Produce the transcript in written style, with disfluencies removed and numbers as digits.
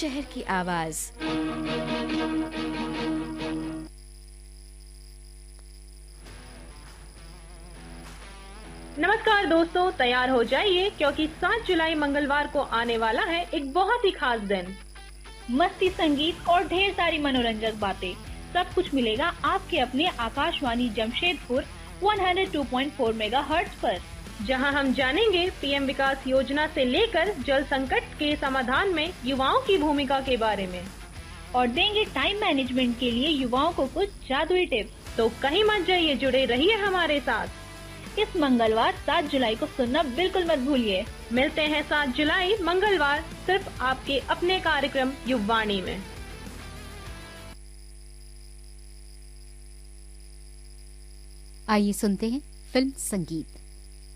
शहर की आवाज। नमस्कार दोस्तों, तैयार हो जाइए क्योंकि 7 जुलाई मंगलवार को आने वाला है एक बहुत ही खास दिन। मस्ती, संगीत और ढेर सारी मनोरंजक बातें, सब कुछ मिलेगा आपके अपने आकाशवाणी जमशेदपुर 102.4 मेगाहर्ट्ज पर, जहां हम जानेंगे पीएम विकास योजना से लेकर जल संकट के समाधान में युवाओं की भूमिका के बारे में और देंगे टाइम मैनेजमेंट के लिए युवाओं को कुछ जादुई टिप्स। तो कहीं मत जाइए, जुड़े रहिए हमारे साथ। इस मंगलवार 7 जुलाई को सुनना बिल्कुल मत भूलिए। मिलते हैं 7 जुलाई मंगलवार सिर्फ आपके अपने कार्यक्रम युववाणी में। आइए सुनते हैं फिल्म संगीत।